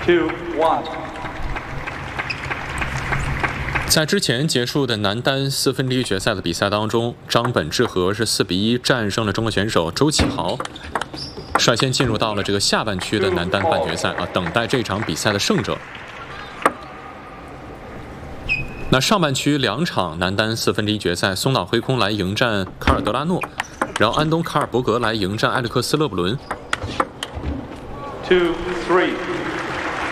2-1。 在之前结束的男单4分之一决赛的比赛当中，张本智和是4比1战胜了中国选手周启豪，率先进入到了这个下半区的男单半决赛等待这场比赛的胜者。那上半区2场男单4分之一决赛，松岛辉空来迎战卡尔德拉诺，然后安东卡尔伯格来迎战埃里克斯勒布伦。 2-3。